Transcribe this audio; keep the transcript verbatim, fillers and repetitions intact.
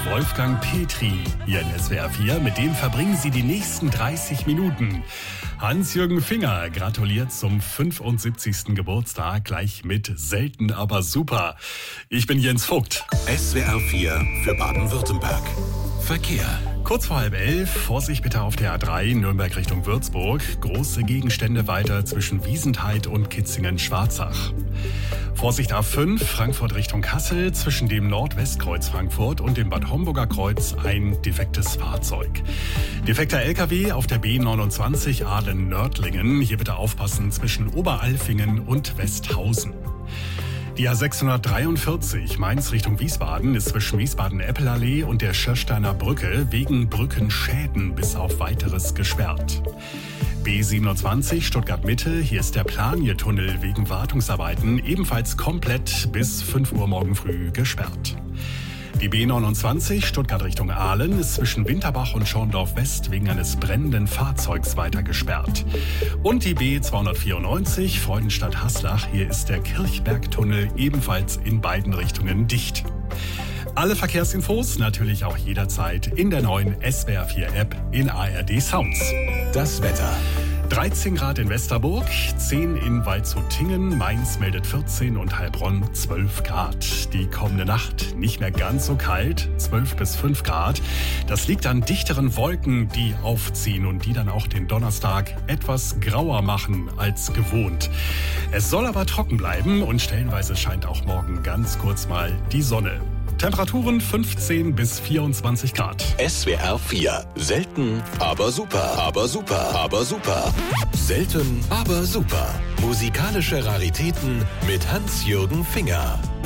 Wolfgang Petri hier in S W R vier. Mit dem verbringen Sie die nächsten dreißig Minuten. Hans-Jürgen Finger gratuliert zum fünfundsiebzigsten Geburtstag gleich mit Selten, aber super. Ich bin Jens Vogt. S W R vier für Baden-Württemberg. Verkehr. Kurz vor halb elf, Vorsicht bitte auf der A drei, Nürnberg Richtung Würzburg. Große Gegenstände weiter zwischen Wiesentheit und Kitzingen-Schwarzach. Vorsicht A fünf, Frankfurt Richtung Kassel, zwischen dem Nordwestkreuz Frankfurt und dem Bad Homburger Kreuz ein defektes Fahrzeug. Defekter L K W auf der B neunundzwanzig Aalen-Nördlingen. Hier bitte aufpassen zwischen Oberalfingen und Westhausen. Die A sechshundertdreiundvierzig Mainz Richtung Wiesbaden ist zwischen Wiesbaden-Eppelallee und der Schirsteiner Brücke wegen Brückenschäden bis auf Weiteres gesperrt. B siebenundzwanzig Stuttgart-Mitte, hier ist der Planier-Tunnel wegen Wartungsarbeiten ebenfalls komplett bis fünf Uhr morgen früh gesperrt. Die B neunundzwanzig Stuttgart Richtung Aalen ist zwischen Winterbach und Schorndorf West wegen eines brennenden Fahrzeugs weiter gesperrt. Und die B zweihundertvierundneunzig Freudenstadt-Haslach, hier ist der Kirchbergtunnel ebenfalls in beiden Richtungen dicht. Alle Verkehrsinfos natürlich auch jederzeit in der neuen S W R vier App in A R D Sounds. Das Wetter. dreizehn Grad in Westerburg, zehn in Waldshut-Tiengen, Mainz meldet vierzehn und Heilbronn zwölf Grad. Die kommende Nacht nicht mehr ganz so kalt, zwölf bis fünf Grad. Das liegt an dichteren Wolken, die aufziehen und die dann auch den Donnerstag etwas grauer machen als gewohnt. Es soll aber trocken bleiben und stellenweise scheint auch morgen ganz kurz mal die Sonne. Temperaturen fünfzehn bis vierundzwanzig Grad. S W R vier. Selten, aber super. Aber super. Aber super. Selten, aber super. Musikalische Raritäten mit Hans-Jürgen Finger.